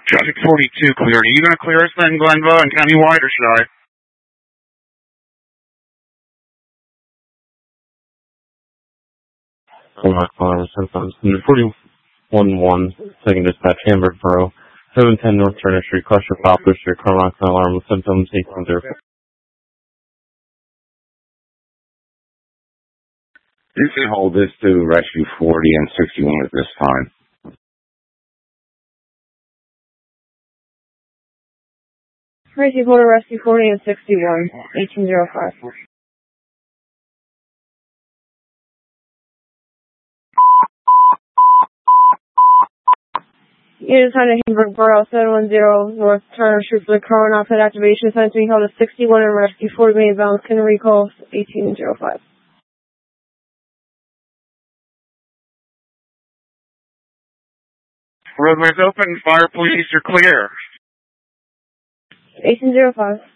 Traffic 42 cleared. Are you going to clear us then, Glenville and countywide, or should I? Rock Farm Symptoms. 41-1, second dispatch, Hamburg Borough. 710 North Turner Street, cluster Poplar Street, Carmack alarm with symptoms 810. You can hold this to rescue 40 and 61 at this time. Rescue 40, rescue 40 and 61, 1805. Unit assigned to Hamburg Borough, 710 North Turner Street for the Corona outfit activation assigned to be held at 61 and rescue 40 main balance can recall 1805. Roadway's open. Fire police are clear. 1805.